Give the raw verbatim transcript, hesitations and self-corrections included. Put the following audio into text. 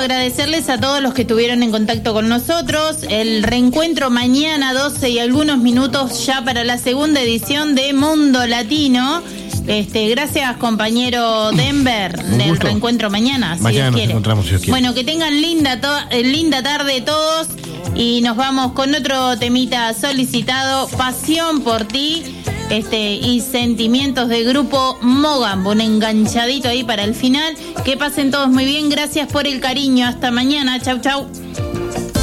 agradecerles a todos los que estuvieron en contacto con nosotros. El reencuentro mañana doce y algunos minutos ya para la segunda edición de Mundo Latino. Este, gracias, compañero Denver, del reencuentro mañana, si mañana Dios nos quiere. encontramos, si Dios quiere. Bueno, que tengan linda, to- eh, linda tarde todos y nos vamos con otro temita solicitado, Pasión por ti, este, y Sentimientos del grupo Mogambo, un enganchadito ahí para el final. Que pasen todos muy bien, gracias por el cariño, hasta mañana, chau chau.